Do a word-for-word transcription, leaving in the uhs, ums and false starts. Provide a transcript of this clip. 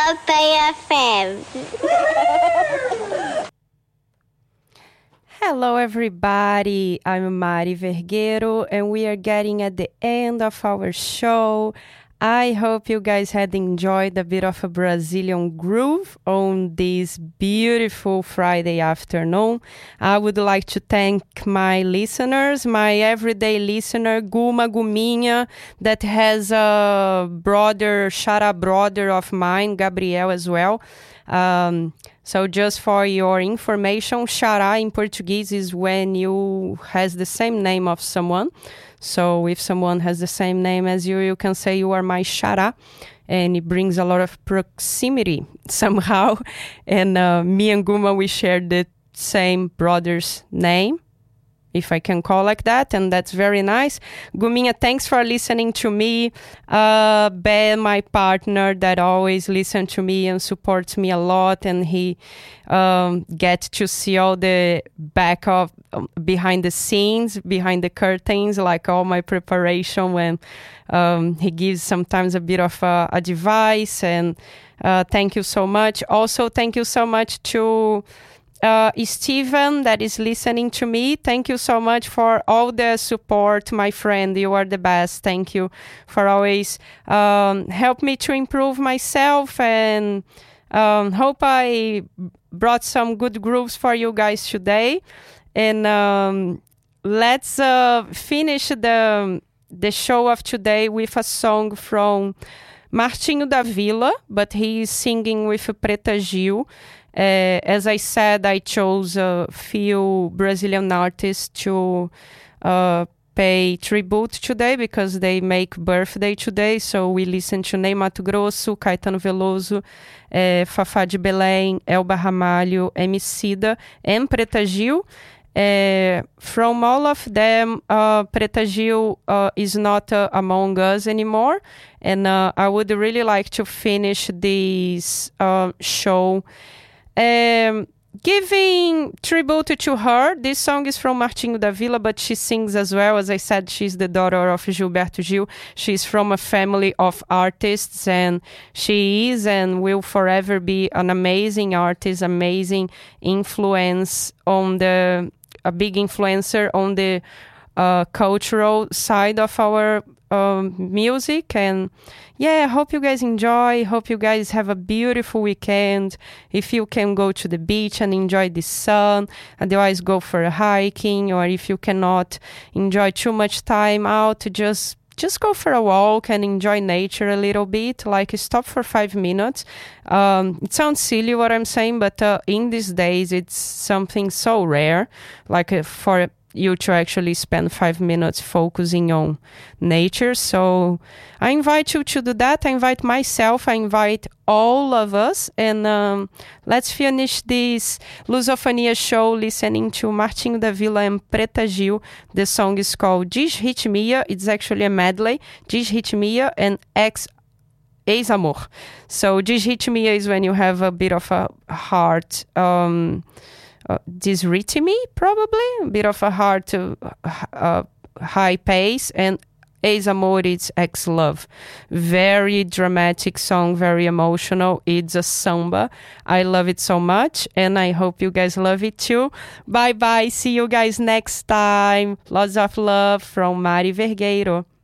Aldeia F M. Hello, everybody. I'm Mari Vergueiro, and we are getting at the end of our show. I hope you guys had enjoyed a bit of a Brazilian groove on this beautiful Friday afternoon. I would like to thank my listeners, my everyday listener, Guma Guminha, that has a brother, Xará brother of mine, Gabriel, as well. Um, so just for your information, Xará in Portuguese is when you has the same name of someone. So if someone has the same name as you, you can say you are my Xará, and it brings a lot of proximity somehow. And uh, me and Guma, we share the same brother's name, if I can call like that, and that's very nice. Guminha, thanks for listening to me. Uh, Ben, my partner, that always listens to me and supports me a lot, and he um, gets to see all the back of um, behind the scenes, behind the curtains, like all my preparation when um, he gives sometimes a bit of uh, advice, and uh, thank you so much. Also, thank you so much to Uh, Steven, that is listening to me. Thank you so much for all the support, my friend. You are the best. Thank you for always um, help me to improve myself, and um, hope I brought some good grooves for you guys today. And um, let's uh, finish the the show of today with a song from Martinho da Vila, but he is singing with Preta Gil. Uh, as I said, I chose a few Brazilian artists to uh, pay tribute today because they make birthday today. So we listen to Ney Matogrosso, Caetano Veloso, uh, Fafá de Belém, Elba Ramalho, Emicida, and Preta Gil. Uh, from all of them, uh, Preta Gil uh, is not uh, among us anymore. And uh, I would really like to finish this uh, show Um, giving tribute to her. This song is from Martinho da Vila, but she sings as well. As I said, she's the daughter of Gilberto Gil. She's from a family of artists, and she is and will forever be an amazing artist, amazing influence on the, a big influencer on the uh, cultural side of our um, music. And yeah, I hope you guys enjoy. Hope you guys have a beautiful weekend. If you can go to the beach and enjoy the sun, otherwise go for a hiking, or if you cannot enjoy too much time out, just just go for a walk and enjoy nature a little bit, like stop for five minutes. Um, it sounds silly what I'm saying, but uh, in these days, it's something so rare, like uh, for you to actually spend five minutes focusing on nature. So I invite you to do that. I invite myself. I invite all of us. And um, let's finish this Lusofonia show listening to Martinho da Vila and Preta Gil. The song is called Desritmia. It's actually a medley. Desritmia and Ex Ex-Amor. So Desritmia is when you have a bit of a heart um Uh, dysrhythmy, probably a bit of a hard to uh, high pace, and Ex-Amor, it's ex-love. Very dramatic song, very emotional. It's a samba. I love it so much, and I hope you guys love it too. Bye bye. See you guys next time. Lots of love from Mari Vergueiro.